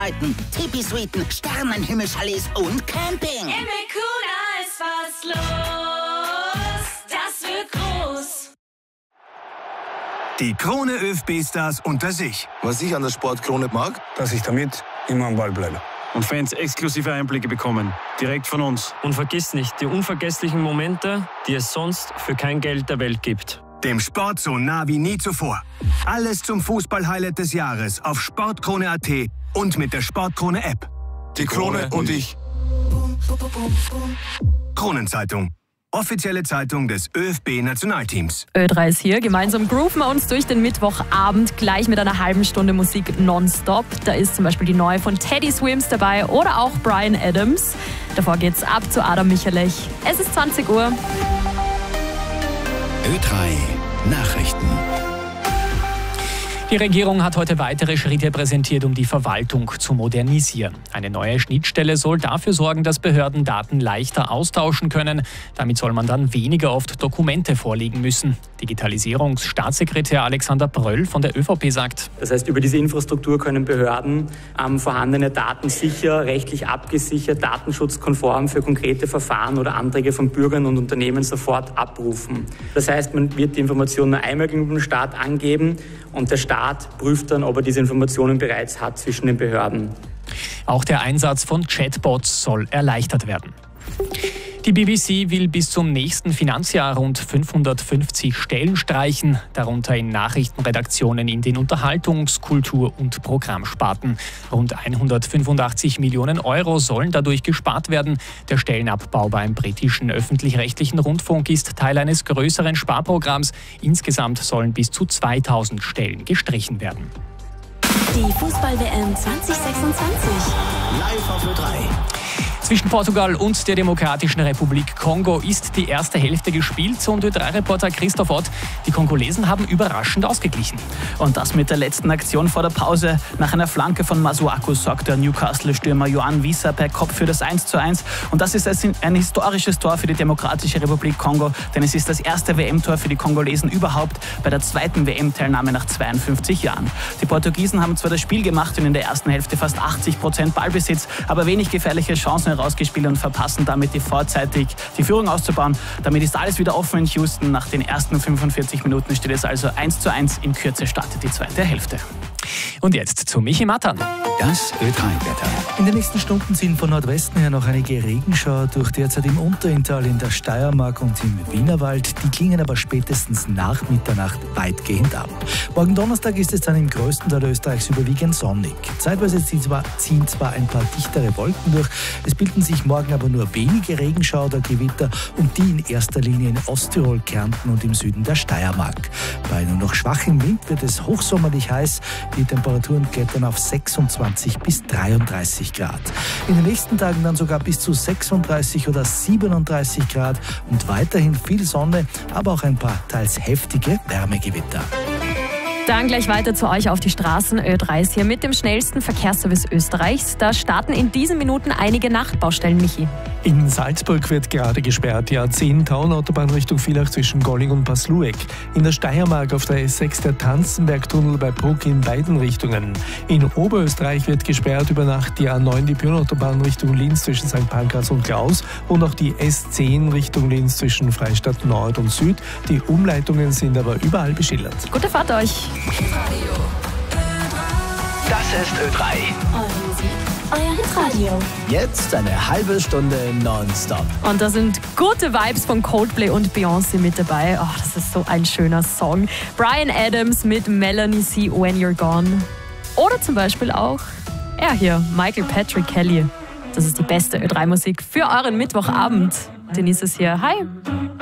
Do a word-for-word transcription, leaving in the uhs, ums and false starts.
Tipi-Suiten, Sternenhimmel-Chalets und Camping. Im Mikuna ist was los, das wird groß. Die Krone ÖFB-Stars unter sich. Was ich an der Sportkrone mag, dass ich damit immer am Ball bleibe. Und Fans exklusive Einblicke bekommen, direkt von uns. Und vergiss nicht, die unvergesslichen Momente, die es sonst für kein Geld der Welt gibt. Dem Sport so nah wie nie zuvor. Alles zum Fußball-Highlight des Jahres auf sportkrone punkt at und mit der Sportkrone-App. die Krone und ich. Kronenzeitung. Offizielle Zeitung des ÖFB-Nationalteams. Ö drei ist hier. Gemeinsam grooven wir uns durch den Mittwochabend gleich mit einer halben Stunde Musik nonstop. Da ist zum Beispiel die neue von Teddy Swims dabei oder auch Bryan Adams. Davor geht's ab zu Adam Michalech. Es ist zwanzig Uhr. Ö drei Nachrichten. Die Regierung hat heute weitere Schritte präsentiert, um die Verwaltung zu modernisieren. Eine neue Schnittstelle soll dafür sorgen, dass Behörden Daten leichter austauschen können. Damit soll man dann weniger oft Dokumente vorlegen müssen. Digitalisierungsstaatssekretär Alexander Bröll von der ÖVP sagt: Das heißt, über diese Infrastruktur können Behörden ähm, vorhandene Daten sicher, rechtlich abgesichert, datenschutzkonform für konkrete Verfahren oder Anträge von Bürgern und Unternehmen sofort abrufen. Das heißt, man wird die Informationen nur einmal gegenüber dem Staat angeben und der Staat prüft dann, ob er diese Informationen bereits hat zwischen den Behörden. Auch der Einsatz von Chatbots soll erleichtert werden. Die B B C will bis zum nächsten Finanzjahr rund fünfhundertfünfzig Stellen streichen, darunter in Nachrichtenredaktionen in den Unterhaltungs-, Kultur- und Programmsparten. Rund hundertfünfundachtzig Millionen Euro sollen dadurch gespart werden. Der Stellenabbau beim britischen öffentlich-rechtlichen Rundfunk ist Teil eines größeren Sparprogramms. Insgesamt sollen bis zu zweitausend Stellen gestrichen werden. Die Fußball-W M zwanzig sechsundzwanzig. Live auf Ö drei. Zwischen Portugal und der Demokratischen Republik Kongo ist die erste Hälfte gespielt und Ö drei Reporter Christoph Ott, die Kongolesen haben überraschend ausgeglichen. Und das mit der letzten Aktion vor der Pause. Nach einer Flanke von Masuaku sorgt der Newcastle-Stürmer Yohan Wissa per Kopf für das eins zu eins. Und das ist ein historisches Tor für die Demokratische Republik Kongo, denn es ist das erste W M-Tor für die Kongolesen überhaupt bei der zweiten W M-Teilnahme nach zweiundfünfzig Jahren. Die Portugiesen haben zwar das Spiel gemacht und in der ersten Hälfte fast achtzig Prozent Ballbesitz, aber wenig gefährliche Chancen herausgespielt und verpassen damit die vorzeitig die Führung auszubauen. Damit ist alles wieder offen in Houston. Nach den ersten fünfundvierzig Minuten steht es also eins zu eins. In Kürze startet die zweite Hälfte. Und jetzt zu Michi Mattern. Das Ö drei Wetter. In den nächsten Stunden ziehen von Nordwesten her noch einige Regenschauer durch, derzeit im Unterinntal, in der Steiermark und im Wienerwald. Die klingen aber spätestens nach Mitternacht weitgehend ab. Morgen Donnerstag ist es dann im größten Teil Österreichs überwiegend sonnig. Zeitweise ziehen zwar, ziehen zwar ein paar dichtere Wolken durch. Es bilden sich morgen aber nur wenige Regenschauer oder Gewitter und die in erster Linie in Osttirol, Kärnten und im Süden der Steiermark. Bei nur noch schwachem Wind wird es hochsommerlich heiß. Die Temperaturen klettern auf sechsundzwanzig bis dreiunddreißig Grad. In den nächsten Tagen dann sogar bis zu sechsunddreißig oder siebenunddreißig Grad und weiterhin viel Sonne, aber auch ein paar teils heftige Wärmegewitter. Dann gleich weiter zu euch auf die Straßen. Ö drei ist hier mit dem schnellsten Verkehrsservice Österreichs. Da starten in diesen Minuten einige Nachtbaustellen, Michi. In Salzburg wird gerade gesperrt, die A zehn Taunautobahn Richtung Villach zwischen Golling und Paslueck. In der Steiermark auf der S sechs der Tanzenbergtunnel bei Bruck in beiden Richtungen. In Oberösterreich wird gesperrt über Nacht die A neun, die Pyrenautobahn Richtung Linz zwischen Sankt Pankraz und Klaus und auch die S zehn Richtung Linz zwischen Freistadt Nord und Süd. Die Umleitungen sind aber überall beschildert. Gute Fahrt euch! Das ist Ö drei. Euer Hitradio. Jetzt eine halbe Stunde nonstop. Und da sind gute Vibes von Coldplay und Beyoncé mit dabei. Oh, das ist so ein schöner Song. Bryan Adams mit Melanie C. When You're Gone. Oder zum Beispiel auch er hier, Michael Patrick Kelly. Das ist die beste Ö drei Musik für euren Mittwochabend. Denise ist hier. Hi.